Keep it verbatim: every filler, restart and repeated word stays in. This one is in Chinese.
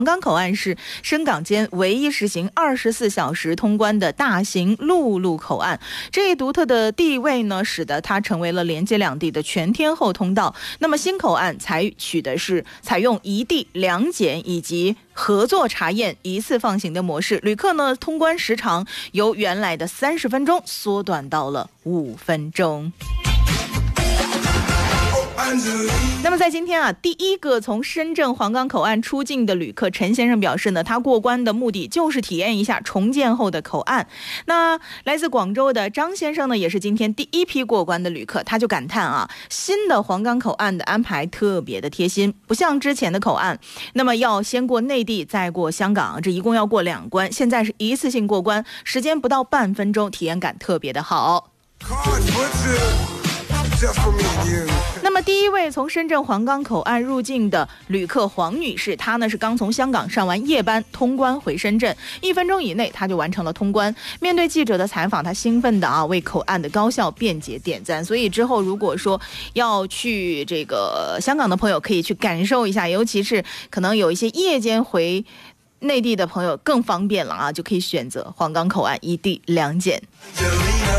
黄冈口岸是深港间唯一实行二十四小时通关的大型陆路口岸，这一独特的地位呢，使得它成为了连接两地的全天候通道。那么新口岸采取的是采用一地两检以及合作查验一次放行的模式，旅客呢通关时长由原来的三十分钟缩短到了五分钟。那么在今天啊，第一个从深圳黄冈口岸出境的旅客陈先生表示呢，他过关的目的就是体验一下重建后的口岸。那来自广州的张先生呢，也是今天第一批过关的旅客，他就感叹啊，新的黄冈口岸的安排特别的贴心，不像之前的口岸，那么要先过内地再过香港，这一共要过两关，现在是一次性过关，时间不到半分钟，体验感特别的好。那么第一位从深圳黄冈口岸入境的旅客黄女士，她呢是刚从香港上完夜班通关回深圳，一分钟以内她就完成了通关。面对记者的采访，她兴奋的啊为口岸的高效便捷点赞。所以之后如果说要去这个香港的朋友，可以去感受一下，尤其是可能有一些夜间回内地的朋友更方便了啊，就可以选择黄冈口岸一地两检。